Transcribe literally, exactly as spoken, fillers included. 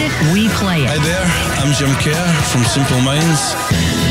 it, we play it. Hi there, I'm Jim Kerr from Simple Minds.